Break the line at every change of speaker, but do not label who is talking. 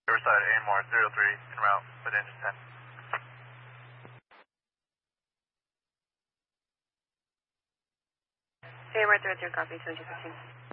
Riverside AMR 303 en route with engine 10.
AMR 303, copy, 2015.